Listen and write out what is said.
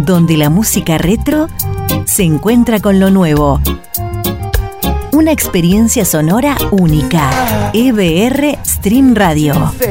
donde la música retro se encuentra con lo nuevo. Una experiencia sonora única. EBR Stream Radio.